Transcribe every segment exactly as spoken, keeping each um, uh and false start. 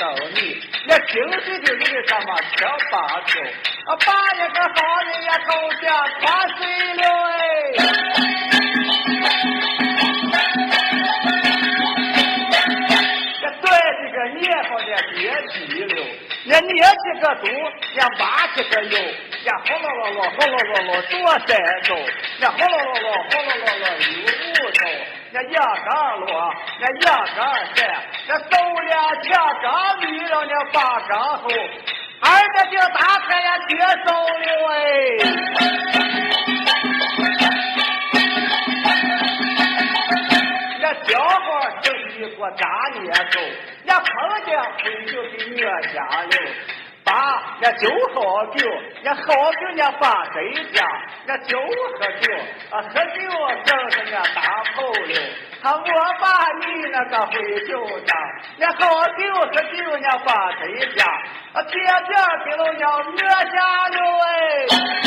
到你，那平时就是什么挑把手，啊，把一个好人呀头下夸碎了哎。这对这个捏好的捏起了，那捏起个肚，那挖起个油，那哗啦啦啦，哗啦啦啦多带走，那哗啦啦啦，哗啦啦啦有骨头。那压杆落，那压杆在，那手俩掐杆里让那把杆后，二个就打开呀接手了哎。那小伙就是一个炸捏手，那碰见回就给捏下了。把那酒好酒，那好酒那把谁家？那酒喝酒啊，喝酒正是那打炮了。他我把你那个回酒上，那好酒喝酒那把谁家？啊，天天给老娘虐下了哎。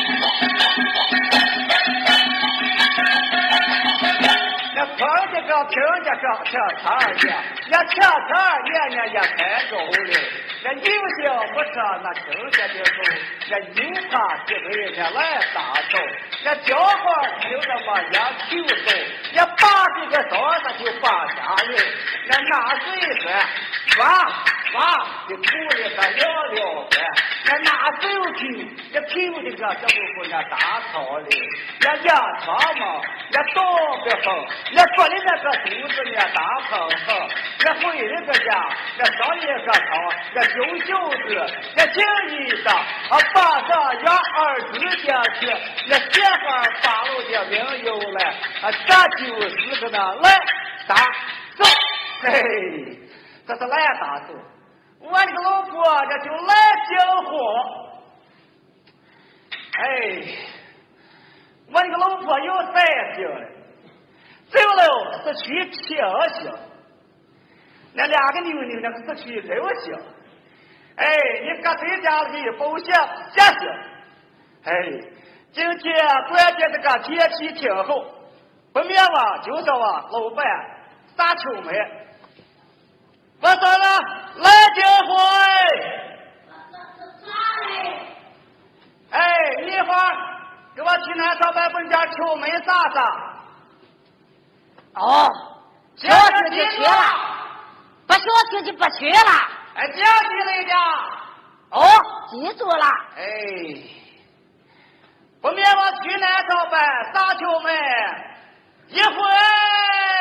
那碰见个听见个天天也，那天天也也也开高了。那有些不是那听见的时候，那有他几个人家来打手，那交伙听着嘛也求手，那把这个手他就把下来，那拿水喝，把把这土里他聊聊呗，那拿手去，那凭这个这不是那打草的，那压床嘛，那倒不好，那说的那个肚子呢打碰碰，那回的个家，那上一个草，那旧袖子，那紧衣裳，啊，把上压二指下去，那鞋花八路的名有来，啊，咱就是个那来打走，嘿，这是来打走。我这个老婆这就来交货，哎，我这个老婆有三星了，走了失去七星，那两个妞妞那个失去六星。哎，你搁谁家里保险下行？哎，今天关键这个天气挺好，不免吧就说啊，老板撒秋梅，我说了来结婚哎，哎，你一会儿给我去南上百分家秋梅撒撒。 哦，小去就去了，不小去就不去了。 哎，讲起来的。 哦，记住了。 哎，不免我去南上班撒秋梅，一会儿。